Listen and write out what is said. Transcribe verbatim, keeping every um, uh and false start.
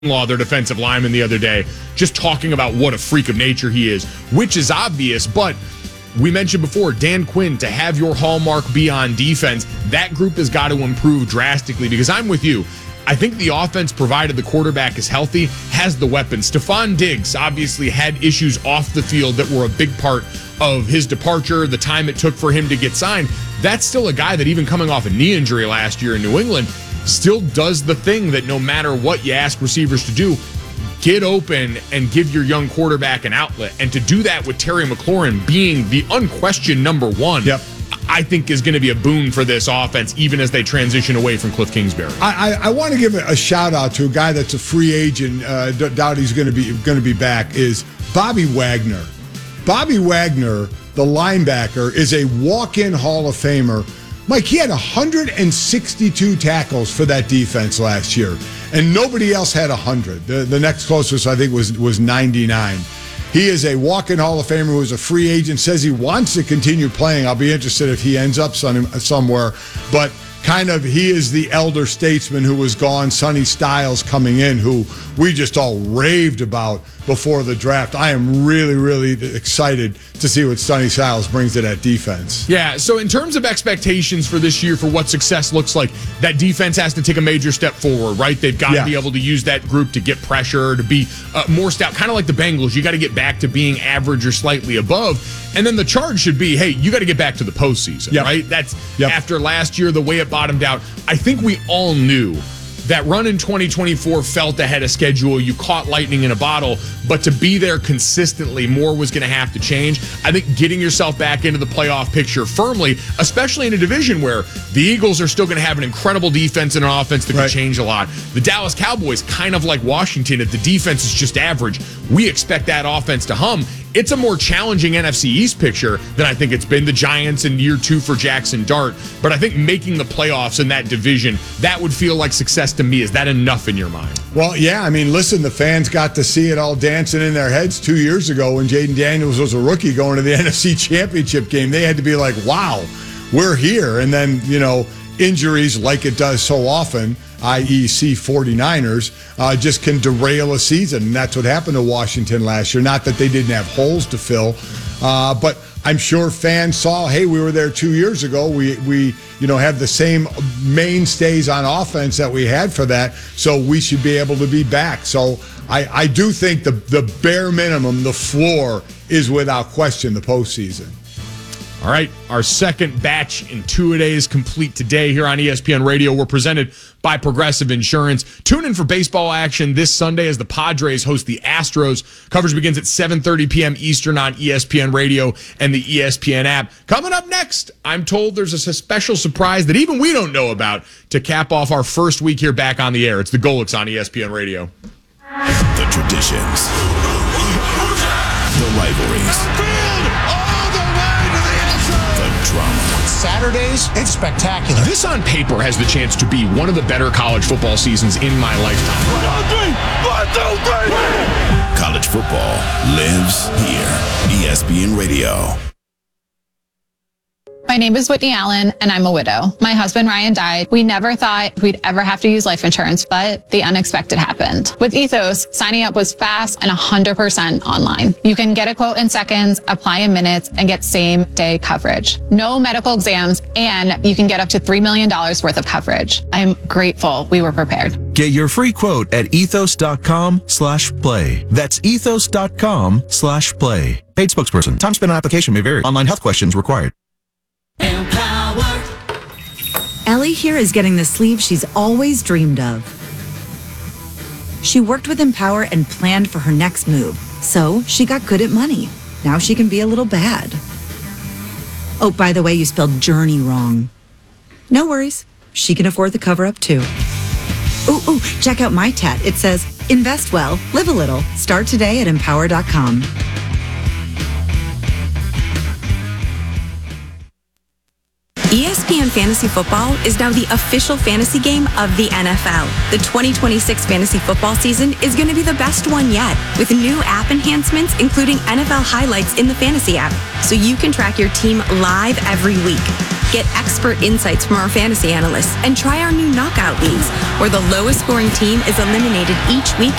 Law, their defensive lineman, the other day, just talking about what a freak of nature he is, which is obvious. But we mentioned before, Dan Quinn, to have your hallmark be on defense, that group has got to improve drastically, because I'm with you. I think the offense, provided the quarterback is healthy, has the weapons. Stephon Diggs obviously had issues off the field that were a big part of his departure, the time it took for him to get signed. That's still a guy that, even coming off a knee injury last year in New England, still does the thing that no matter what you ask receivers to do, get open and give your young quarterback an outlet. And to do that with Terry McLaurin being the unquestioned number one, yep. I think is going to be a boon for this offense, even as they transition away from Cliff Kingsbury. I, I, I want to give a shout out to a guy that's a free agent. Uh, doubt he's going to be going to be back. Is Bobby Wagner. Bobby Wagner, the linebacker, is a walk-in Hall of Famer. Mike, he had one hundred sixty-two tackles for that defense last year, and nobody else had one hundred. The, the next closest, I think, was, was ninety-nine. He is a walk-in Hall of Famer who is a free agent, says he wants to continue playing. I'll be interested if he ends up some, somewhere. But kind of, he is the elder statesman who was gone. Sonny Styles coming in, who we just all raved about before the draft. I am really, really excited to see what Sonny Styles brings to that defense. Yeah, so in terms of expectations for this year, for what success looks like, that defense has to take a major step forward, right? They've got yeah. to be able to use that group to get pressure, to be uh, more stout, kind of like the Bengals. You got to get back to being average or slightly above. And then the charge should be, hey, you got to get back to the postseason, yep. right? That's yep. after last year, the way it bottomed out. I think we all knew that run in twenty twenty-four felt ahead of schedule. You caught lightning in a bottle, but to be there consistently, more was going to have to change. I think getting yourself back into the playoff picture firmly, especially in a division where the Eagles are still going to have an incredible defense and an offense that right. can change a lot. The Dallas Cowboys, kind of like Washington, if the defense is just average, we expect that offense to hum. It's a more challenging N F C East picture than I think it's been. The Giants in year two for Jackson Dart. But I think making the playoffs in that division, that would feel like success to me. Is that enough in your mind? Well, yeah. I mean, listen, the fans got to see it all dancing in their heads two years ago when Jaden Daniels was a rookie going to the N F C Championship game. They had to be like, wow, we're here. And then, you know, injuries, like it does so often, that is. C forty-niners, uh, just can derail a season. And that's what happened to Washington last year. Not that they didn't have holes to fill, uh, but I'm sure fans saw, hey, we were there two years ago. We, we you know, have the same mainstays on offense that we had for that, so we should be able to be back. So I, I do think the, the bare minimum, the floor, is without question the postseason. All right, our second batch in two-a-days complete today here on E S P N Radio. We're presented by Progressive Insurance. Tune in for baseball action this Sunday as the Padres host the Astros. Coverage begins at seven thirty p.m. Eastern on E S P N Radio and the E S P N app. Coming up next, I'm told there's a special surprise that even we don't know about to cap off our first week here back on the air. It's the Golics on E S P N Radio. The traditions, the rivalries, drama. Saturdays, it's spectacular. This on paper has the chance to be one of the better college football seasons in my lifetime. One, two, three. One, two, three. College football lives here. E S P N Radio. My name is Whitney Allen, and I'm a widow. My husband, Ryan, died. We never thought we'd ever have to use life insurance, but the unexpected happened. With Ethos, signing up was fast and one hundred percent online. You can get a quote in seconds, apply in minutes, and get same-day coverage. No medical exams, and you can get up to three million dollars worth of coverage. I'm grateful we were prepared. Get your free quote at ethos.com slash play. That's ethos.com slash play. Paid spokesperson. Time spent on application may vary. Online health questions required. Empower. Ellie here is getting the sleeve she's always dreamed of. She worked with Empower and planned for her next move, so she got good at money. Now she can be a little bad. Oh, by the way, you spelled journey wrong. No worries. She can afford the cover-up, too. Ooh, ooh, check out my tat. It says, invest well, live a little. Start today at empower dot com. E S P N Fantasy Football is now the official fantasy game of the N F L. The twenty twenty-six fantasy football season is going to be the best one yet, with new app enhancements, including N F L highlights in the fantasy app, so you can track your team live every week. Get expert insights from our fantasy analysts and try our new knockout leagues, where the lowest scoring team is eliminated each week